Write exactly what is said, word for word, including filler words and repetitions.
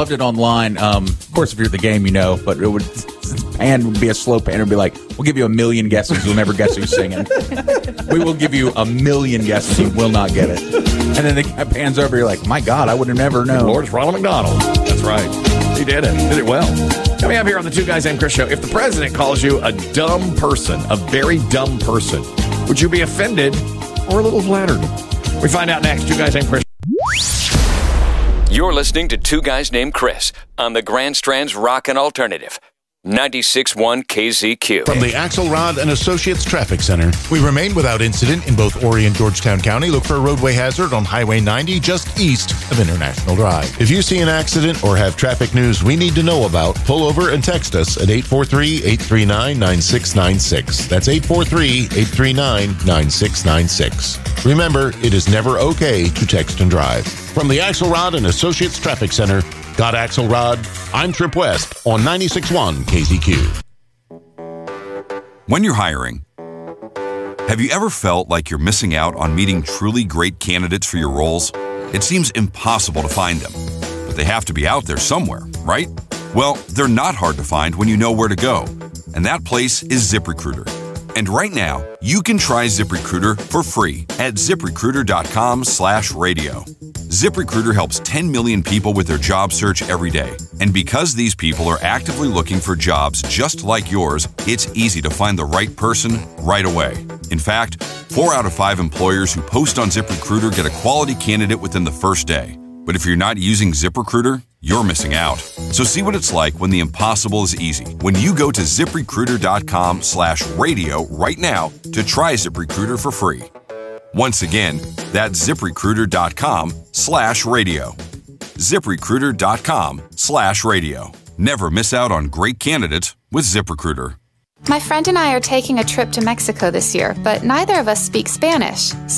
loved it online. Um, of course, if you're at the game, you know, but it would pan would be a slow pan and be like, we'll give you a million guesses. You'll never guess who's singing. We will give you a million guesses. You will not get it. And then the guy pans over. You're like, my God, I would have never known. Lord, it's Ronald McDonald. That's right. He did it. Did it well. Coming up here on the Two Guys Named Chris show, if the president calls you a dumb person, a very dumb person, would you be offended or a little flattered? We find out next. Two Guys Named Chris. You're listening to Two Guys Named Chris on the Grand Strand's Rockin' Alternative. ninety-six point one K Z Q. From the Axelrod and Associates Traffic Center, we remain without incident in both Horry and Georgetown County. Look for a roadway hazard on Highway ninety just east of International Drive. If you see an accident or have traffic news we need to know about, pull over and text us at eight four three, eight three nine, nine six nine six. That's eight four three, eight three nine, nine six nine six. Remember, it is never okay to text and drive. From the Axelrod and Associates Traffic Center, got Axelrod? I'm Trip West on ninety-six point one K Z Q. When you're hiring, have you ever felt like you're missing out on meeting truly great candidates for your roles? It seems impossible to find them, but they have to be out there somewhere, right? Well, they're not hard to find when you know where to go, and that place is ZipRecruiter. And right now, you can try ZipRecruiter for free at ZipRecruiter.com slash radio. ZipRecruiter helps ten million people with their job search every day. And because these people are actively looking for jobs just like yours, it's easy to find the right person right away. In fact, four out of five employers who post on ZipRecruiter get a quality candidate within the first day. But if you're not using ZipRecruiter, you're missing out. So see what it's like when the impossible is easy. When you go to ZipRecruiter.com slash radio right now to try ZipRecruiter for free. Once again, that's ZipRecruiter.com slash radio. ZipRecruiter.com slash radio. Never miss out on great candidates with ZipRecruiter. My friend and I are taking a trip to Mexico this year, but neither of us speak Spanish.